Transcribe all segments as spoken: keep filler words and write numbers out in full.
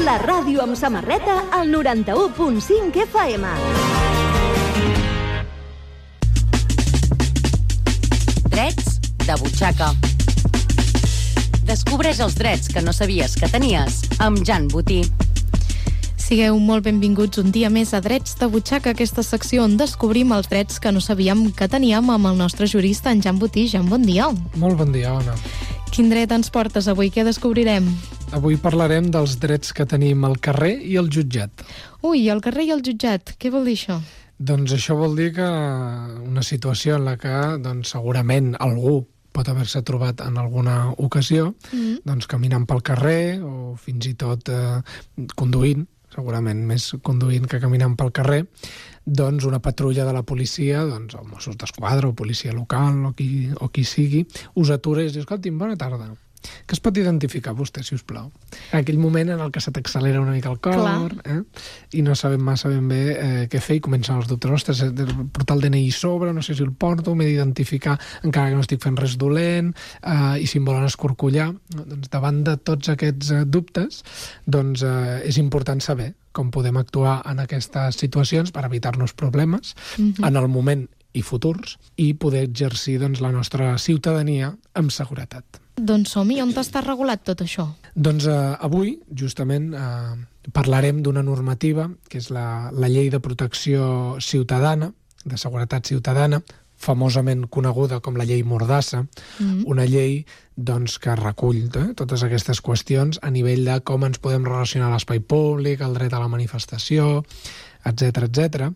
La ràdio amb samarreta al noranta-u punt cinc F M. Drets de butxaca. Descobreix els drets que no sabies que tenies amb Jan Botí. Sigueu molt benvinguts un dia més a Drets de Butxaca, aquesta secció on descobrim els drets que no sabíem que teníem amb el nostre jurista, en Jan Botí. Jan, bon dia. Molt bon dia, Ona. Quin dret ens portes avui? Què descobrirem? Avui parlarem dels drets que tenim al carrer i al jutjat. Ui, al carrer i al jutjat. Què vol dir això? Doncs això vol dir que una situació en la que doncs, segurament algú pot haver-se trobat en alguna ocasió, mm. doncs caminant pel carrer o fins i tot eh, conduint, segurament més conduint que caminant pel carrer, doncs una patrulla de la policia, doncs o Mossos d'Esquadra o policia local o qui, o qui sigui, us atura i us diu, escolti'm, bona tarda. Que es pot identificar vostè, si us plau? En aquell moment en el que se t'accelera una mica el cor, eh? I no sabem massa ben bé eh, què fer i comencen els dubtes. Ostres, he de portar el D N I sobre, no sé si el porto, m'he d'identificar encara que no estic fent res dolent, eh, i si em volen escorcollar. Doncs davant de tots aquests eh, dubtes, doncs eh, és important saber com podem actuar en aquestes situacions per evitar-nos problemes mm-hmm. en el moment i futurs i poder exercir doncs, la nostra ciutadania amb seguretat. Doncs som-hi, on està regulat tot això? Doncs eh, avui, justament, eh, parlarem d'una normativa, que és la, la Llei de Protecció Ciutadana, de Seguretat Ciutadana, famosament coneguda com la Llei Mordassa, mm-hmm. una llei doncs, que recull eh, totes aquestes qüestions a nivell de com ens podem relacionar a l'espai públic, el dret a la manifestació, etcètera, etcètera.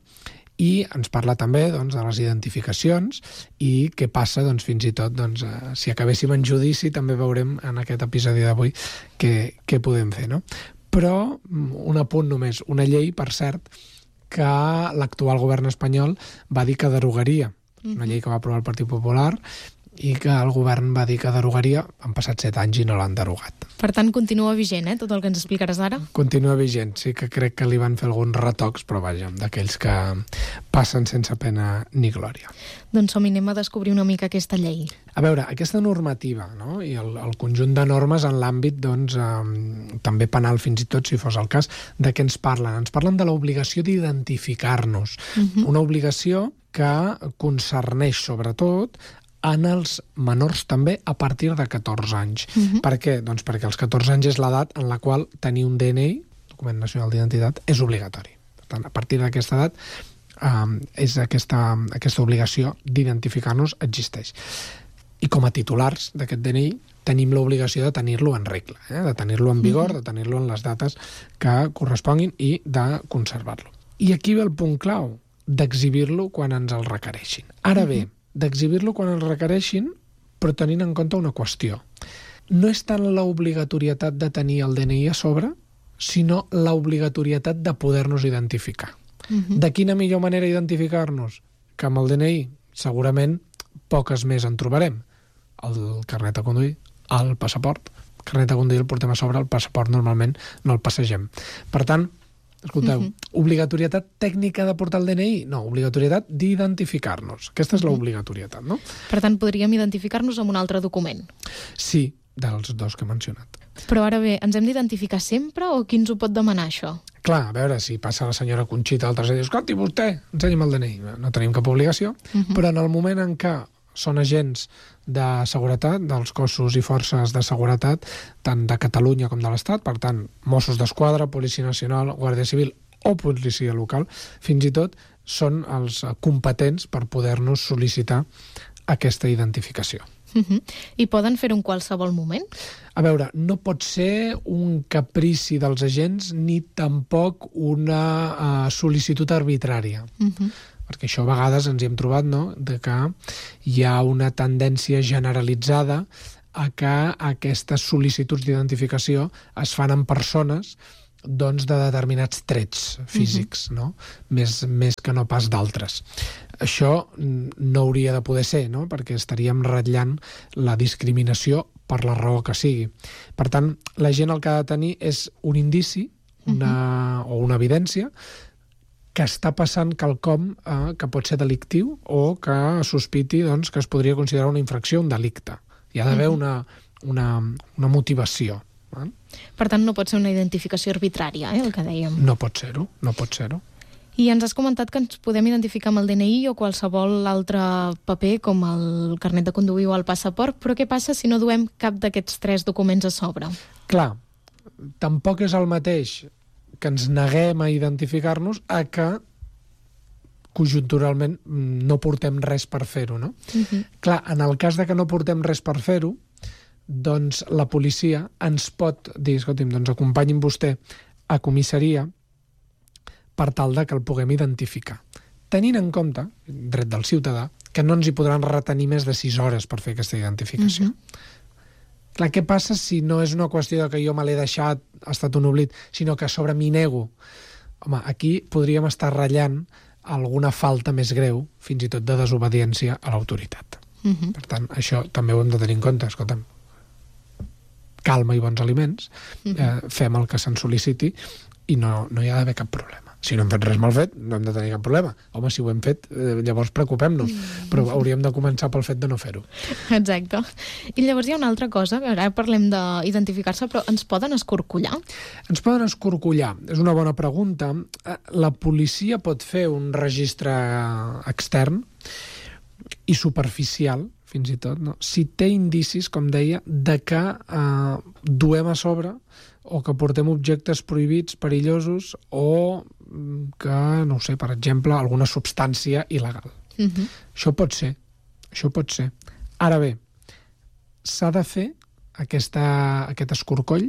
I ens parla també doncs, de les identificacions i què passa doncs, fins i tot doncs, eh, si acabéssim en judici, també veurem en aquest episodi d'avui què, què podem fer. No? Però un apunt només, una llei, per cert, que l'actual govern espanyol va dir que derogaria, una llei que va aprovar el Partit Popular i que el govern va dir que derogaria, han passat set anys i no l'han derogat. Per tant, continua vigent, eh, tot el que ens explicaràs ara? Continua vigent, sí que crec que li van fer alguns retocs, però vaja, d'aquells que passen sense pena ni glòria. Doncs som-hi, anem a descobrir una mica aquesta llei. A veure, aquesta normativa, no? I el, el conjunt de normes en l'àmbit, doncs, eh, també penal fins i tot, si fos el cas, de què ens parlen? Ens parlen de l'obligació d'identificar-nos. Uh-huh. Una obligació que concerneix, sobretot, en els menors també a partir de catorze anys. Uh-huh. Per què? Doncs perquè als catorze anys és l'edat en la qual tenir un D N I, document nacional d'identitat, és obligatori. Per tant, a partir d'aquesta edat eh, és aquesta, aquesta obligació d'identificar-nos existeix. I com a titulars d'aquest D N I tenim l'obligació de tenir-lo en regla, eh? de tenir-lo en vigor, uh-huh. de tenir-lo en les dates que corresponguin i de conservar-lo. I aquí ve el punt clau, d'exhibir-lo quan ens el requereixin. Ara bé, uh-huh. d'exhibir-lo quan el requereixin, però tenint en compte una qüestió. No és tant l'obligatorietat de tenir el D N I a sobre, sinó l'obligatorietat de poder-nos identificar. Uh-huh. De quina millor manera identificar-nos? Que amb el D N I segurament poques més en trobarem. El carnet de conduir, el passaport. El carnet de conduir el portem a sobre, el passaport normalment no el passegem. Per tant, escolteu, uh-huh. obligatorietat tècnica de portar el D N I? No, obligatorietat d'identificar-nos. Aquesta és uh-huh. l'obligatorietat, no? Per tant, podríem identificar-nos amb un altre document. Sí, dels dos que he mencionat. Però ara bé, ens hem d'identificar sempre o qui ens ho pot demanar, això? Clar, a veure, si passa la senyora Conxita altres i diu, escolti, vostè, ensenyi'm el D N I. No tenim cap obligació, uh-huh. però en el moment en què són agents de seguretat, dels cossos i forces de seguretat, tant de Catalunya com de l'Estat, per tant, Mossos d'Esquadra, Policia Nacional, Guàrdia Civil o Policia Local, fins i tot són els competents per poder-nos sol·licitar aquesta identificació. Uh-huh. I poden fer-ho en qualsevol moment? A veure, no pot ser un caprici dels agents ni tampoc una uh, sol·licitud arbitrària. Uh-huh. Perquè això a vegades ens hi hem trobat, no?, de que hi ha una tendència generalitzada a que aquestes sol·licituds d'identificació es fan en persones doncs, de determinats trets físics, uh-huh. no? Més, més que no pas d'altres. Això no hauria de poder ser, no?, perquè estaríem ratllant la discriminació per la raó que sigui. Per tant, la gent el que ha de tenir és un indici una, uh-huh. o una evidència que està passant quelcom eh, que pot ser delictiu o que sospiti doncs, que es podria considerar una infracció, un delicte. Hi ha d'haver uh-huh. una, una, una motivació. Val? Per tant, no pot ser una identificació arbitrària, eh, el que dèiem. No pot ser-ho, no pot ser-ho. I ens has comentat que ens podem identificar amb el D N I o qualsevol altre paper, com el carnet de conduir o el passaport, però què passa si no duem cap d'aquests tres documents a sobre? Clar, tampoc és el mateix que ens neguem a identificar-nos a que conjunturalment no portem res per fer-ho, no? Uh-huh. Clar, en el cas de que no portem res per fer-ho, doncs la policia ens pot dir, escolti'm, doncs acompanyin vostè a comissaria per tal de que el puguem identificar. Tenint en compte, dret del ciutadà, que no ens hi podran retenir més de sis hores per fer aquesta identificació. Uh-huh. Clar, què passa si no és una qüestió de que jo me l'he deixat, ha estat un oblit, sinó que a sobre m'hi nego? Home, aquí podríem estar ratllant alguna falta més greu, fins i tot de desobediència a l'autoritat. Uh-huh. Per tant, això també ho hem de tenir en compte. Escolta'm, calma i bons aliments, uh-huh. eh, fem el que se'n sol·liciti i no, no hi ha d'haver cap problema. Si no hem fet res mal fet, no hem de tenir cap problema. Home, si ho hem fet, eh, llavors preocupem-nos. Mm. Però hauríem de començar pel fet de no fer-ho. Exacte. I llavors hi ha una altra cosa, ara parlem d'identificar-se, però ens poden escorcollar? Ens poden escorcollar. És una bona pregunta. La policia pot fer un registre extern i superficial, fins i tot, no? Si té indicis, com deia, de que eh, duem a sobre o que portem objectes prohibits, perillosos, o que, no ho sé, per exemple, alguna substància il·legal. Uh-huh. Això pot ser. Això pot ser. Ara bé, s'ha de fer aquesta, aquest escorcoll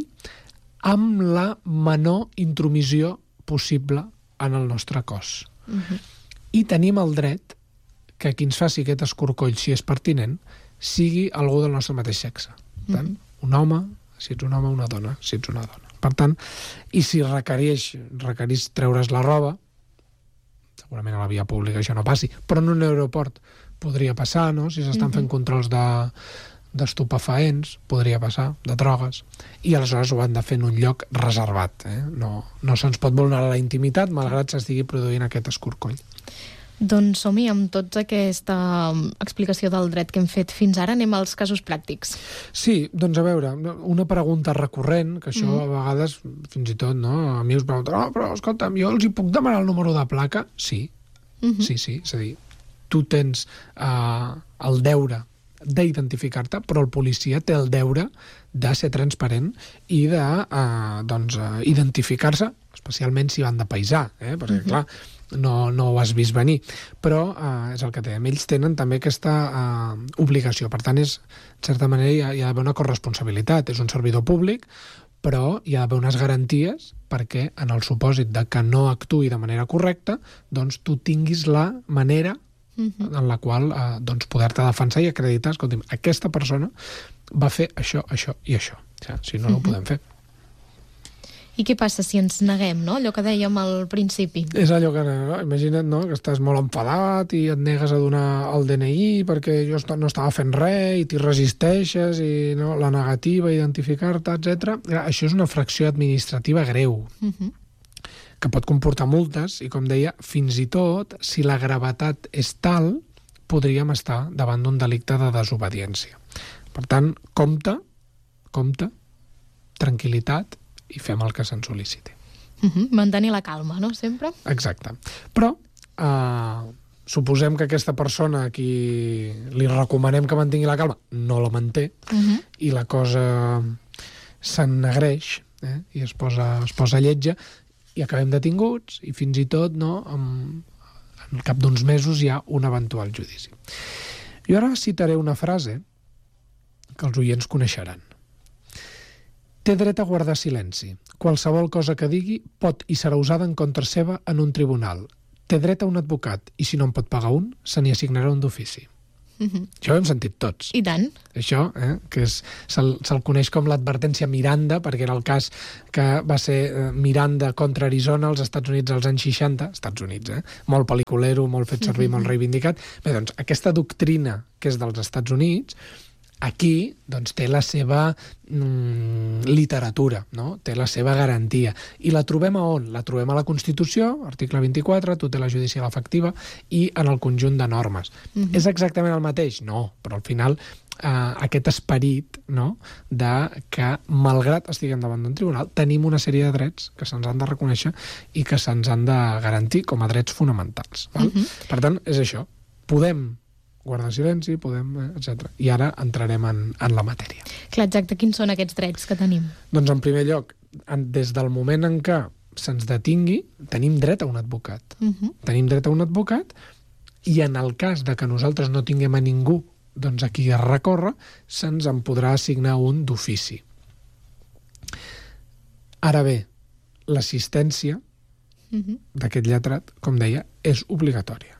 amb la menor intromissió possible en el nostre cos. Uh-huh. I tenim el dret que qui ens faci aquest escorcoll, si és pertinent, sigui algú del nostre mateix sexe. Per tant, uh-huh. un home, si ets un home, una dona, si ets una dona. Per tant, i si requereix, requereix treure's la roba, segurament a la via pública això no passi, però en un aeroport podria passar, no? Si s'estan uh-huh. fent controls de, d'estupefaents, podria passar, de drogues, i aleshores ho han de fer en un lloc reservat. Eh? No, no se'ns pot vulnerar la intimitat, malgrat s'estigui produint aquest escorcoll. Doncs som-hi amb tota aquesta explicació del dret que hem fet fins ara. Anem als casos pràctics. Sí, doncs a veure, una pregunta recurrent, que això mm. a vegades, fins i tot, no? A mi us pregunten, oh, però escolta'm, jo els hi puc demanar el número de placa? Sí, mm-hmm. sí, sí, és a dir, tu tens uh, el deure d'identificar-te, però el policia té el deure de ser transparent i de uh, doncs, uh, identificar-se, especialment si van de paisà, eh? Perquè, mm-hmm. clar, no, no ho has vist venir, però uh, és el que tenen. Ells tenen també aquesta uh, obligació. Per tant, és, en certa manera, hi ha, hi ha d'haver una corresponsabilitat. És un servidor públic, però hi ha d'haver unes garanties perquè, en el supòsit de que no actuï de manera correcta, doncs tu tinguis la manera uh-huh. en la qual eh, doncs poder-te defensar i acreditar, escolti'm, aquesta persona va fer això, això i això. O sigui, si no, no uh-huh. ho podem fer. I què passa si ens neguem, no? Allò que dèiem al principi. És allò que, no? Imagina't, no?, que estàs molt enfadat i et negues a donar el D N I perquè jo no estava fent res i t'hi resisteixes i no, la negativa, identificar-te, etcètera. Això és una fracció administrativa greu, uh-huh. que pot comportar multes i, com deia, fins i tot, si la gravetat és tal, podríem estar davant d'un delicte de desobediència. Per tant, compte, compte, tranquil·litat, i fem el que se'n sol·liciti. Uh-huh. Mantenir la calma, no?, sempre? Exacte. Però eh, suposem que aquesta persona a qui li recomanem que mantingui la calma no la manté, uh-huh. i la cosa s'ennegreix, eh, i es posa, es posa lletja, i acabem detinguts, i fins i tot, no, en, en cap d'uns mesos hi ha un eventual judici. Jo ara citaré una frase que els oients coneixeran. Té dret a guardar silenci. Qualsevol cosa que digui pot i serà usada en contra seva en un tribunal. Té dret a un advocat i si no en pot pagar un, se n'hi assignarà un d'ofici. Uh-huh. Això ho hem sentit tots. I tant. Això, eh, que és, se'l, se'l coneix com l'advertència Miranda, perquè era el cas que va ser eh, Miranda contra Arizona als Estats Units als anys seixanta, Estats Units, eh? Molt pel·liculero, molt fet servir, uh-huh. molt reivindicat. Bé, doncs, aquesta doctrina que és dels Estats Units, aquí doncs, té la seva mm, literatura, no? Té la seva garantia. I la trobem a on? La trobem a la Constitució, article vint-i-quatre, tutela judicial efectiva, i en el conjunt de normes. Uh-huh. És exactament el mateix? No, però al final uh, aquest esperit, no?, de que, malgrat estiguem davant d'un tribunal, tenim una sèrie de drets que se'ns han de reconèixer i que se'ns han de garantir com a drets fonamentals. Val? Uh-huh. Per tant, és això. Podem guardar silenci, podem, etcètera. I ara entrarem en, en la matèria. Clar, exacte. Quins són aquests drets que tenim? Doncs, en primer lloc, des del moment en què se'ns detingui, tenim dret a un advocat. Uh-huh. Tenim dret a un advocat i en el cas de que nosaltres no tinguem a ningú doncs aquí a recórrer, se'ns en podrà assignar un d'ofici. Ara bé, l'assistència uh-huh. d'aquest lletrat, com deia, és obligatòria.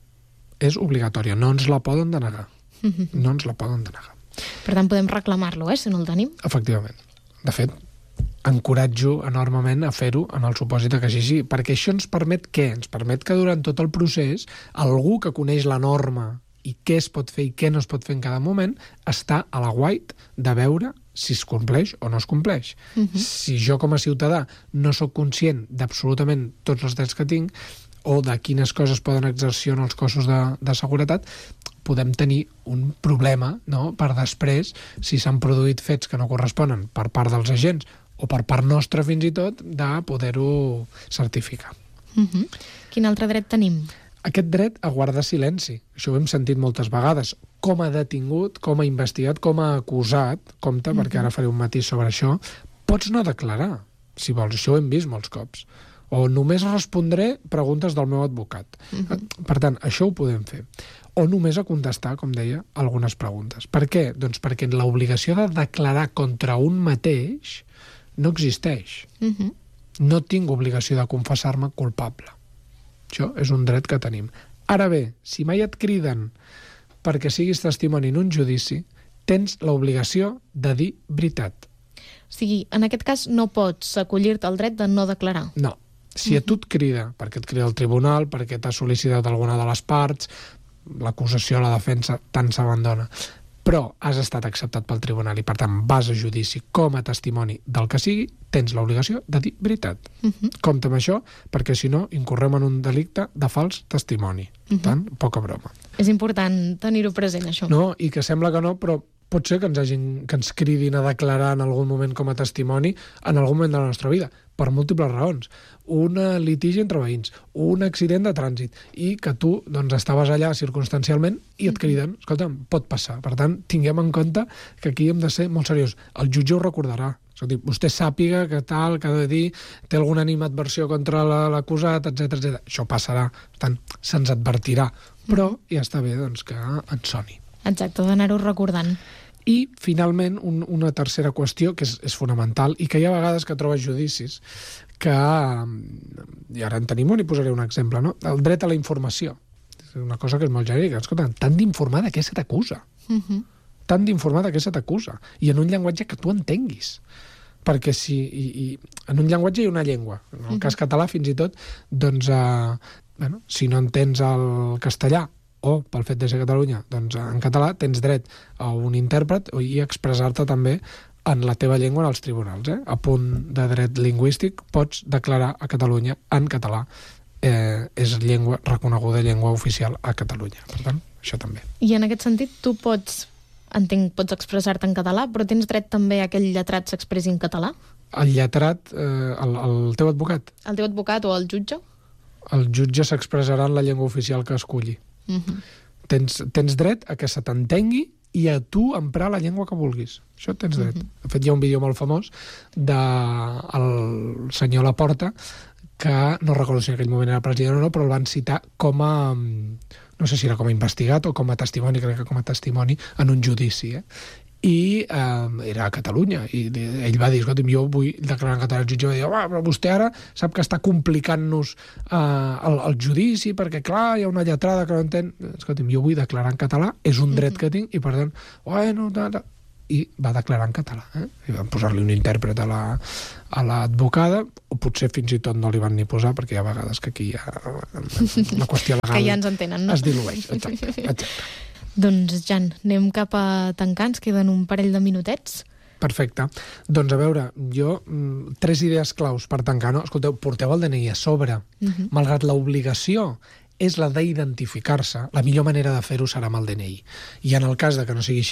És obligatòria, no ens la poden denegar. Uh-huh. No ens la poden denegar. Per tant, podem reclamar-lo, eh, si no el tenim? Efectivament. De fet, encoratjo enormement a fer-ho en el supòsit que així sí, perquè això ens permet què? Ens permet que durant tot el procés algú que coneix la norma i què es pot fer i què no es pot fer en cada moment està a la guait de veure si es compleix o no es compleix. Uh-huh. Si jo com a ciutadà no sóc conscient d'absolutament tots els drets que tinc o de quines coses poden exercir en els cossos de, de seguretat, podem tenir un problema, no?, per després, si s'han produït fets que no corresponen per part dels agents o per part nostra fins i tot, de poder-ho certificar. Uh-huh. Quin altre dret tenim? Aquest dret a guardar silenci. Això ho hem sentit moltes vegades. Com a detingut, com a investigat, com a acusat, compte, uh-huh. perquè ara faré un matís sobre això, pots no declarar, si vols. Això ho hem vist molts cops. O només respondré preguntes del meu advocat. Uh-huh. Per tant, això ho podem fer. O només a contestar, com deia, algunes preguntes. Per què? Doncs perquè l'obligació de declarar contra un mateix no existeix. Uh-huh. No tinc obligació de confessar-me culpable. Això és un dret que tenim. Ara bé, si mai et criden perquè siguis testimoni en un judici, tens l'obligació de dir veritat. O sigui, en aquest cas no pots acollir-te al dret de no declarar. No. Si a tu et crida, perquè et crida el tribunal, perquè t'ha sol·licitat alguna de les parts, l'acusació, la defensa, tant s'abandona. Però has estat acceptat pel tribunal i, per tant, vas a judici com a testimoni del que sigui, tens l'obligació de dir veritat. Uh-huh. Compte amb això, perquè si no, incorrem en un delicte de fals testimoni. Per uh-huh. tant, poca broma. És important tenir-ho present, això. No, i que sembla que no, però pot ser que ens, hagin, que ens cridin a declarar en algun moment com a testimoni en algun moment de la nostra vida, per múltiples raons. Un litigi entre veïns, un accident de trànsit, i que tu doncs, estaves allà circumstancialment i et criden. Escolta, pot passar. Per tant, tinguem en compte que aquí hem de ser molt seriosos. El jutge ho recordarà. Escolta, vostè sàpiga que tal, que ha de dir, té alguna animadversió contra l'acusat, etcètera, etcètera. Això passarà. Per tant, se'ns advertirà. Però ja està bé doncs, que ens soni. Exacte, d'anar-ho recordant. I, finalment, un, una tercera qüestió que és, és fonamental i que hi ha vegades que trobes judicis que, i ara en tenim un i posaré un exemple, no? El dret a la informació. És una cosa que és molt genèrica. Escolta, t'han d'informar de què se t'acusa. Uh-huh. T'han d'informar de què se t'acusa. I en un llenguatge que tu entenguis. Perquè si... I, i, en un llenguatge i una llengua. En el uh-huh. cas català, fins i tot, doncs, eh, bueno, si no entens el castellà o pel fet de ser Catalunya, doncs en català tens dret a un intèrpret i expressar-te també en la teva llengua en els tribunals. Eh? A punt de dret lingüístic pots declarar a Catalunya en català. Eh, és llengua reconeguda, llengua oficial a Catalunya. Per tant, això també. I en aquest sentit, tu pots, entenc, pots expressar-te en català, però tens dret també a que el lletrat s'expressi en català? El lletrat, eh, el, el teu advocat? El teu advocat o el jutge? El jutge s'expressarà en la llengua oficial que escolli. Uh-huh. Tens, tens dret a que se t'entengui i a tu emprar la llengua que vulguis. Això tens dret. Uh-huh. De fet, hi ha un vídeo molt famós del senyor Laporta que no recordo si en aquell moment era president o no, però el van citar com a, no sé si era com a investigat o com a testimoni, crec que com a testimoni en un judici, eh? I eh, era a Catalunya i ell va dir, escolta, jo vull declarar en català. El jutge va dir, oh, però vostè ara sap que està complicant-nos eh, el, el judici perquè, clar, hi ha una lletrada que no entén. Escolta, jo vull declarar en català, és un dret que tinc i, per tant, bueno, da, da. I va declarar en català. Eh? I van posar-li un intèrpret a la, a l'advocada, o potser fins i tot no li van ni posar, perquè hi ha vegades que aquí hi ha una qüestió legal. Que ja ens entenen, no? Es dilueix, exacte, exacte. Doncs, Jan, anem cap a tancar, ens queden un parell de minutets. Perfecte. Doncs a veure, jo, tres idees claus per tancar, no? Escolteu, porteu el D N I a sobre. Uh-huh. Malgrat l'obligació és la d'identificar-se, la millor manera de fer-ho serà amb el D N I. I en el cas de que no sigui així,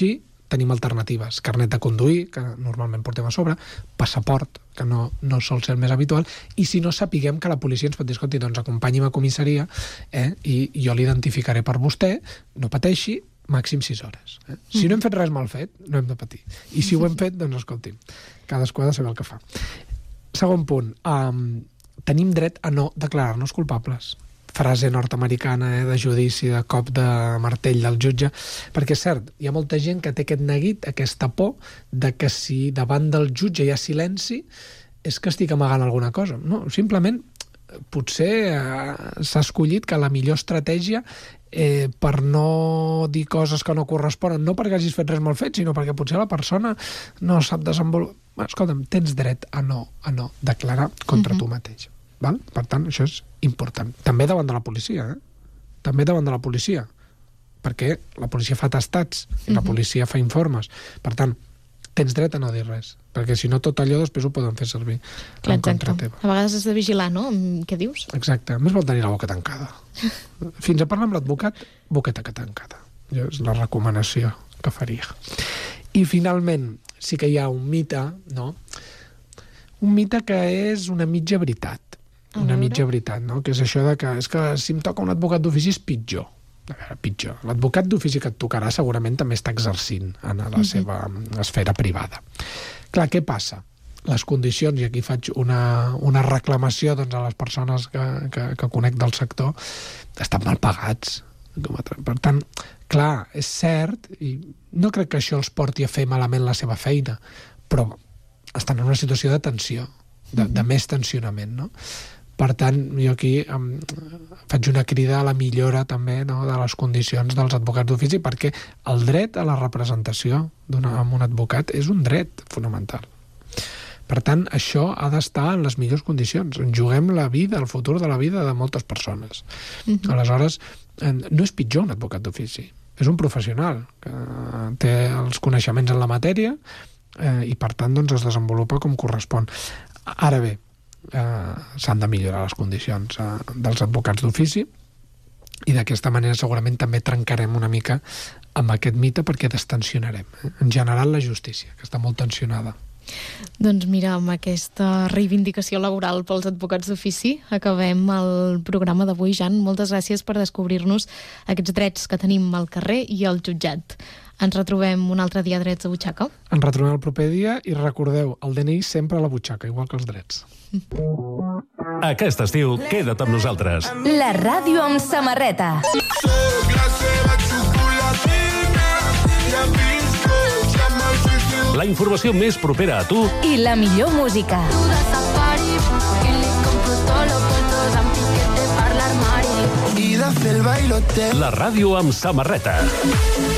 tenim alternatives. Carnet de conduir, que normalment portem a sobre, passaport, que no, no sol ser el més habitual, i si no, sapiguem que la policia ens pot dir, escolti, doncs acompanyi'm a comissaria eh, i jo l'identificaré per vostè, no pateixi, màxim sis hores. Eh? Si no hem fet res mal fet, no hem de patir. I si ho hem fet, doncs escolti'm, cadascú ha de saber el que fa. Segon punt, um, tenim dret a no declarar-nos culpables. Frase nord-americana eh, de judici, de cop de martell del jutge, perquè és cert, hi ha molta gent que té aquest neguit, aquesta por de que si davant del jutge hi ha silenci és que estic amagant alguna cosa. No, simplement potser eh, s'ha escollit que la millor estratègia eh, per no dir coses que no corresponen, no perquè hagis fet res mal fet, sinó perquè potser la persona no sap desenvolupar. Escolta'm, tens dret a no, a no declarar contra uh-huh. tu mateix. Val? Per tant, això és important. També davant de la policia, eh? També davant de la policia. Perquè la policia fa tastats i la policia fa informes. Per tant, tens dret a no dir res. Perquè si no, tot allò després ho poden fer servir Clar, en contra teva. A vegades has de vigilar, no? Què dius? Exacte. A més vol tenir la boca tancada. Fins a parlar amb l'advocat, boqueta que tancada. És la recomanació que faria. I finalment, sí que hi ha un mite, no? Un mite que és una mitja veritat. Una mitja veritat, no? Que és això de que, és que si em toca un advocat d'ofici és pitjor. A veure, pitjor. L'advocat d'ofici que et tocarà segurament també està exercint en la uh-huh. seva esfera privada. Clar, què passa? Les condicions, i aquí faig una, una reclamació doncs, a les persones que, que, que conec del sector, estan mal pagats. Per tant, clar, és cert, i no crec que això els porti a fer malament la seva feina, però estan en una situació de tensió, de, de més tensionament, no? Per tant, jo aquí um, faig una crida a la millora també no, de les condicions dels advocats d'ofici, perquè el dret a la representació amb un advocat és un dret fonamental. Per tant, això ha d'estar en les millors condicions. En juguem la vida, el futur de la vida de moltes persones. Uh-huh. Aleshores, no és pitjor un advocat d'ofici. És un professional que té els coneixements en la matèria eh, i, per tant, doncs, es desenvolupa com correspon. Ara bé, eh, s'han de millorar les condicions eh, dels advocats d'ofici i d'aquesta manera segurament també trencarem una mica amb aquest mite perquè destensionarem. Eh? En general, la justícia, que està molt tensionada. Doncs mira, amb aquesta reivindicació laboral pels advocats d'ofici acabem el programa d'avui, Jan. Moltes gràcies per descobrir-nos aquests drets que tenim al carrer i al jutjat. Ens retrobem un altre dia a Drets a Butxaca. Ens retrobem el proper dia i recordeu, el D N I sempre a la butxaca, igual que els drets. Aquest estiu, queda't amb nosaltres. La ràdio amb samarreta. La informació més propera a tu i la millor música. La ràdio amb samarreta.